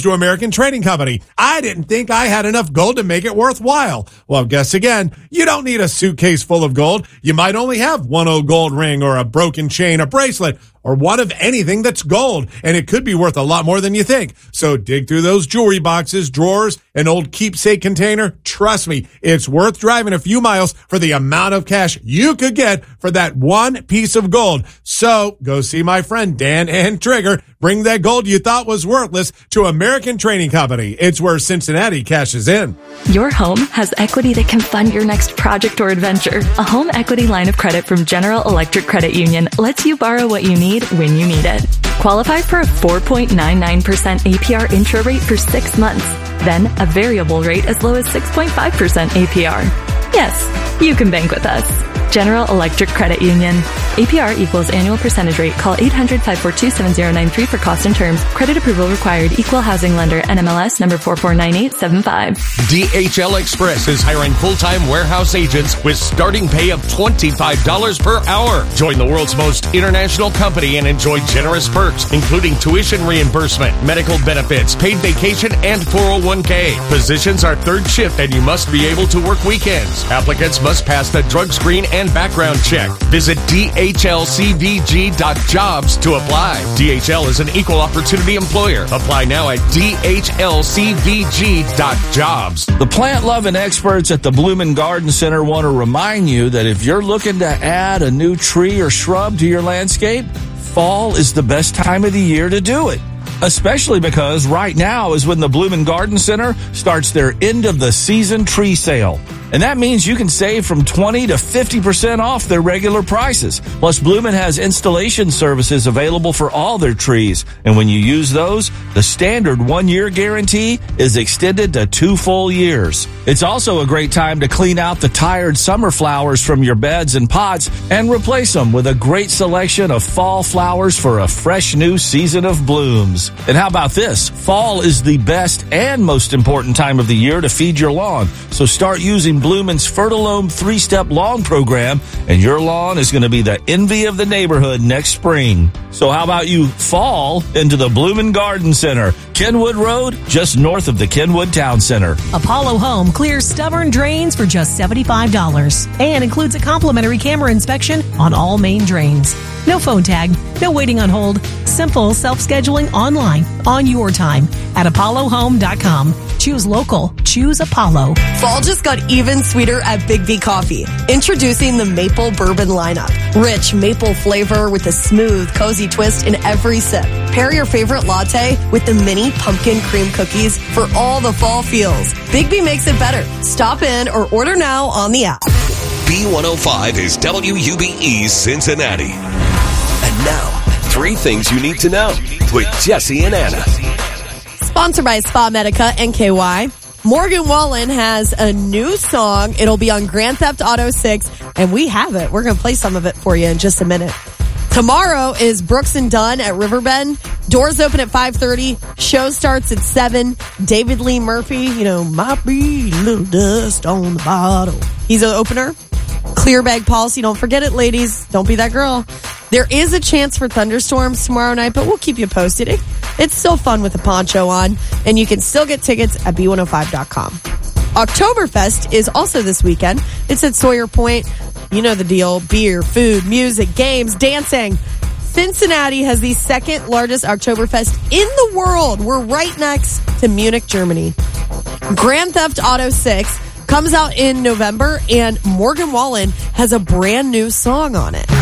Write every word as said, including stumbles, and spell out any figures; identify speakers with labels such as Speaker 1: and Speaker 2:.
Speaker 1: to American Trading Company. I didn't think I had enough gold to make it worthwhile. Well, guess again, you don't need a suitcase full of gold. You might only have one old gold ring or a broken chain, a bracelet, or one of anything that's gold, and it could be worth a lot more than you think. So dig through those jewelry boxes, drawers, an old keepsake container. Trust me, it's worth driving a few miles for the amount of cash you could get for that one piece of gold. So go see my friend Dan and Trigger. Bring that gold you thought was worthless to American Trading Company. It's where Cincinnati cashes in.
Speaker 2: Your home has equity that can fund your next project or adventure. A home equity line of credit from General Electric Credit Union lets you borrow what you need when you need it. Qualify for a four point nine nine percent A P R intro rate for six months. Then a variable rate as low as six point five percent A P R. Yes, you can bank with us. General Electric Credit Union. A P R equals annual percentage rate. Call eight hundred, five four two, seven zero nine three for cost and terms. Credit approval required. Equal housing lender. N M L S number four four nine eight seven five.
Speaker 3: D H L Express is hiring full-time warehouse agents with starting pay of twenty-five dollars per hour. Join the world's most international company and enjoy generous perks, including tuition reimbursement, medical benefits, paid vacation, and four oh one k. Positions are third shift and you must be able to work weekends. Applicants must pass the drug screen and background check. Visit D H L C V G dot jobs to apply. D H L is an equal opportunity employer. Apply now at D H L C V G dot jobs.
Speaker 4: The plant-loving experts at the Bloomin' Garden Center want to remind you that if you're looking to add a new tree or shrub to your landscape, fall is the best time of the year to do it. Especially because right now is when the Bloomin' Garden Center starts their end-of-the-season tree sale. And that means you can save from twenty to fifty percent off their regular prices. Plus, Bloomin' has installation services available for all their trees. And when you use those, the standard one-year guarantee is extended to two full years. It's also a great time to clean out the tired summer flowers from your beds and pots and replace them with a great selection of fall flowers for a fresh new season of blooms. And how about this? Fall is the best and most important time of the year to feed your lawn. So start using Bloomin's Fertilome three-step lawn program, and your lawn is going to be the envy of the neighborhood next spring. So how about you fall into the Bloomin' Garden Center, Kenwood Road, just north of the Kenwood Town Center.
Speaker 5: Apollo Home clears stubborn drains for just seventy-five dollars and includes a complimentary camera inspection on all main drains. No phone tag, no waiting on hold. Simple self-scheduling online on your time at apollo home dot com. Choose local. Choose Apollo.
Speaker 6: Fall just got even sweeter at Big V Coffee. Introducing the Maple Bourbon lineup. Rich maple flavor with a smooth, cozy twist in every sip. Pair your favorite latte with the mini pumpkin cream cookies for all the fall feels. Big V makes it better. Stop in or order now on the app.
Speaker 7: B one oh five is W U B E Cincinnati. And now, three things you need to know with Jesse and Anna.
Speaker 6: Sponsored by Spa Medica and K Y. Morgan Wallen has a new song. It'll be on Grand Theft Auto six, and we have it. We're going to play some of it for you in just a minute. Tomorrow is Brooks and Dunn at Riverbend. Doors open at five thirty. Show starts at seven. David Lee Murphy, you know, might be a little dust on the bottle. He's an opener. Clear bag policy. Don't forget it, ladies. Don't be that girl. There is a chance for thunderstorms tomorrow night, but we'll keep you posted. It, it's still fun with the poncho on, and you can still get tickets at B one oh five dot com. Oktoberfest is also this weekend. It's at Sawyer Point. You know the deal. Beer, food, music, games, dancing. Cincinnati has the second largest Oktoberfest in the world. We're right next to Munich, Germany. Grand Theft Auto six comes out in November, and Morgan Wallen has a brand new song on it.